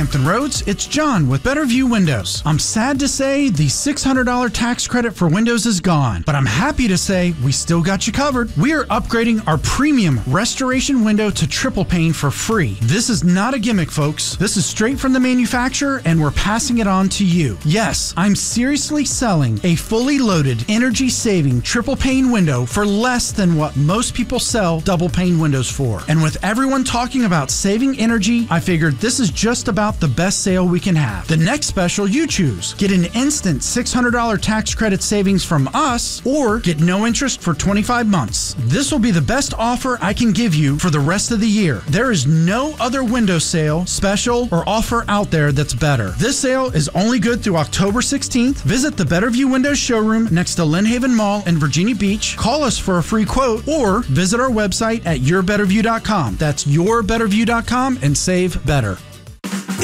Hampton Roads, it's John with Better View Windows. I'm sad to say the $600 tax credit for windows is gone, but I'm happy to say we still got you covered. We are upgrading our premium restoration window to triple pane for free. This is not a gimmick, folks. This is straight from the manufacturer, and we're passing it on to you. Yes, I'm seriously selling a fully loaded, energy-saving triple pane window for less than what most people sell double pane windows for. And with everyone talking about saving energy, I figured this is just about the best sale we can have. The next special you choose. Get an instant $600 tax credit savings from us, or get no interest for 25 months. This will be the best offer I can give you for the rest of the year. There is no other window sale, special, or offer out there that's better. This sale is only good through October 16th. Visit the Better View Windows showroom next to Lynn Haven Mall in Virginia Beach. Call us for a free quote, or visit our website at yourbetterview.com. That's yourbetterview.com and save better.